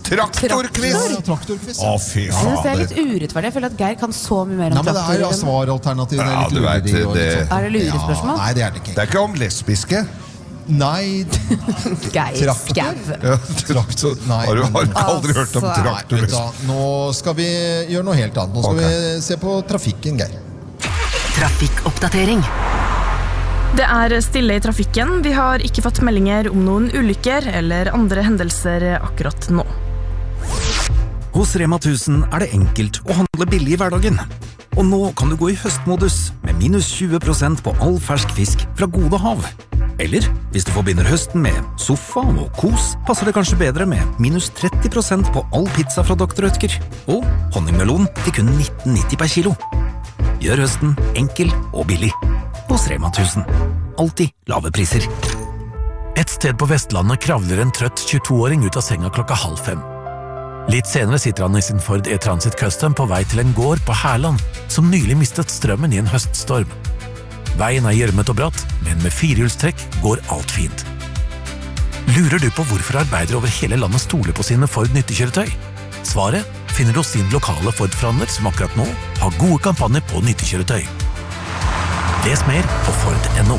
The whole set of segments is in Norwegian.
Traktorquiz! Traktorquiz. Å, fy Jeg synes det faen. litt urettferdig. Jeg føler at Geir kan så mye mer om Nei, men det traktor. jo svaralternativene Ja, litt du vet lureri og det. litt sånn. Er det lurespørsmål? Ja, nei, det det ikke. Det ikke om lesbiske. Nei, Geir Traktor? Skau. Ja, traktor. Nei, Har du men- aldri hørt om Altså. nei, traktor? vet du hva, nå skal vi gjøre noe helt annet. Nå skal Ok. vi se på trafikken, Geir. Trafikkoppdatering. Det stille i trafikken. Vi har ikke fått meldinger om noen ulykker eller andre hendelser akkurat nå. Hos Rema 1000 det enkelt å handle billig i hverdagen. Og nå kan du gå i høstmodus med minus 20% på all fersk fisk fra Gode Hav. Eller, hvis du forbinder høsten med sofa og kos, passer det kanskje bedre med minus 30% på all pizza fra Dr. Rødtger. Og honningmelon til kun 19,90 per kilo. Gjør høsten enkel og billig. Hos Rema 1000. Alltid lave priser. Et sted på Vestlandet kravler en trøtt 22-åring ut av senga klokka 4:30. Litt senere sitter han i sin Ford E-Transit Custom på vei til en gård på Herland, som nylig mistet strømmen i en høststorm. Veien gjørmet og bratt, men med firehjulstrekk går alt fint. Lurer du på hvorfor arbeidere over hele landet stoler på sine Ford nyttekjøretøy? Svaret finner du hos sin lokale Ford-forhandler som akkurat nå har gode kampanjer på nyttekjøretøy. Les mer på Ford.no.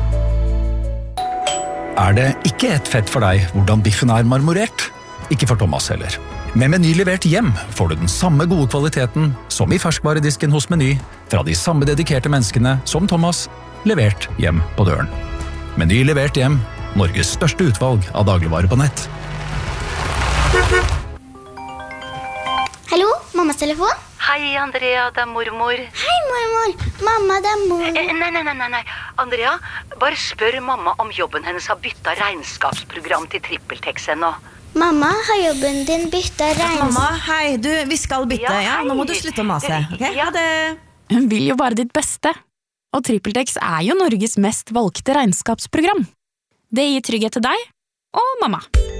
Det ikke et fett for deg hvordan biffen marmorert? Ikke for Thomas heller. Med Meny levert hjem får du den samme gode kvaliteten som i ferskvaredisken hos Meny, fra de samme dedikerte menneskene som Thomas, levert hjem på døren. Meny levert hjem, Norges største utvalg av dagligvarer på nett. Hallo, mammas telefon? Hei, Andrea, det mormor. Hei, mormor. Mamma, det mormor. Nei. Andrea, bare spør mamma om jobben hennes har byttet regnskapsprogram til TrippelTex ennå. Mamma, har jobben din byttet Mamma, hei, vi skal bytte, Ja, Nå må du slutte å mase, ok? Ja. Ha det. Hun vil jo bare ditt beste. Og TrippelTex jo Norges mest valgte regnskapsprogram. Det gir trygghet til deg og mamma.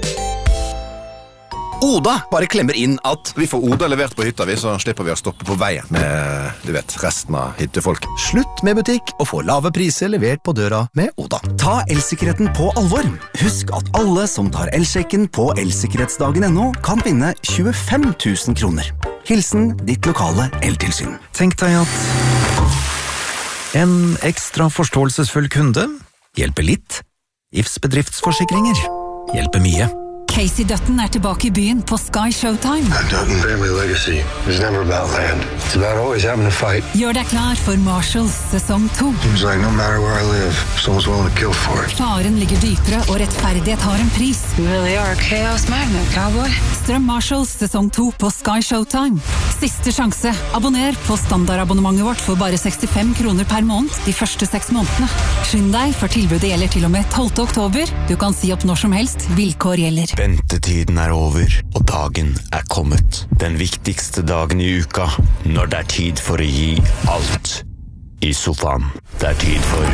Oda bare klemmer inn at vi får Oda levert på hytta, så slipper vi å stoppe på veien med, resten av hyttefolk. Slutt med butikk og få lave priser levert på døra med Oda. Ta elsikkerheten på alvor. Husk at alle som tar elsjekken på elsikkerhetsdagen.no kan vinne 25 000 kroner. Hilsen ditt lokale eltilsyn. Tenk deg at en ekstra forståelsesfull kunde hjelper litt. Ifs bedriftsforsikringer hjelper mye. Casey Dutton tilbake I byen på Sky Showtime. Dutton family legacy is never about land. It's about always having to fight. Gjør deg klar for Marshalls sesong 2. Seems like no matter where I live, someone's willing to kill for it. Faren ligger dypere, og rettferdighet har en pris. You really are a chaos magnet, cowboy. Strøm Marshalls sesong 2 på Sky Showtime. Siste sjanse. Abonner på standardabonnementet vårt for bare 65 kroner per måned de første 6 månedene. Skynd deg, for tilbudet gjelder til og med 12. oktober. Du kan si opp når som helst. Vilkår gjelder. Ventetiden over, og dagen kommet. Den viktigste dagen I uka, når det tid for å gi alt I sofaen. Det tid for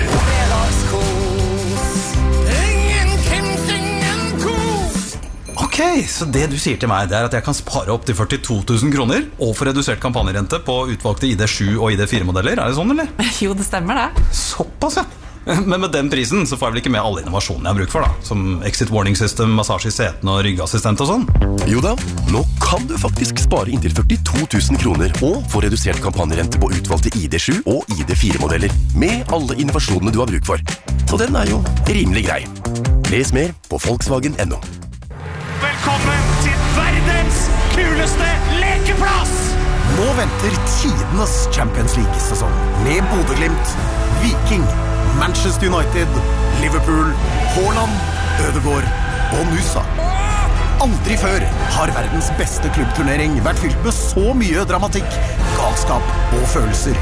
Ok, så det du sier til meg, det at jeg kan spare opp til 42 000 kroner og få redusert kampanjerente på utvalgte ID7 og ID4-modeller. Det sånn, eller? Jo, det stemmer det. Såpass, ja. Men med den prisen så får jeg vel ikke med alle innovasjonene jeg har bruk for da, som exit warning system, massasje I setene og ryggassistent og sånn. Jo da, nå kan du faktisk spare inntil 42 000 kroner og få redusert kampanjerente på utvalgte ID7 og ID4-modeller med alle innovasjonene du har bruk for. Og den jo rimelig grei. Les mer på Volkswagen.no. Velkommen til verdens kuleste lekeplass! Nå venter tidenes Champions League-sesong med Bodø/Glimt, Viking, Manchester United, Liverpool, Haaland, Ødegaard og Nusa. Aldri før har verdens beste klubbturnering vært fylt med så mye dramatikk, galskap og følelser.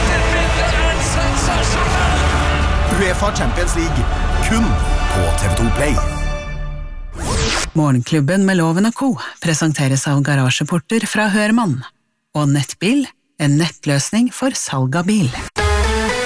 UEFA Champions League, kun på TV2 Play. Morgenklubben med Loven & Co. presenteres av Garasjeporter fra Hørmann. Og Nettbil, en nettløsning for salg av bil.